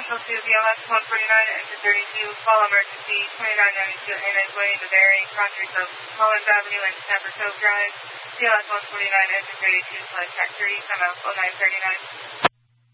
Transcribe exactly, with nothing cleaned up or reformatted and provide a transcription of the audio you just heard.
Marshall to B L S one forty-nine, engine thirty-two, call emergency twenty-nine ninety-two Hannah's Way to Barry, crossing of Collins Avenue and Snapper Cove Drive, B L S one forty-nine, engine thirty-two, flight track three, time out oh nine thirty-nine.